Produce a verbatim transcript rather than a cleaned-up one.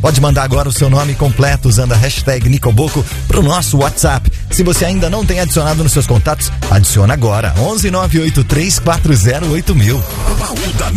Pode mandar agora o seu nome completo usando a hashtag Nicoboco pro nosso WhatsApp. Se você ainda não tem adicionado nos seus contatos, adiciona agora. onze nove oito três quatro zero oito mil.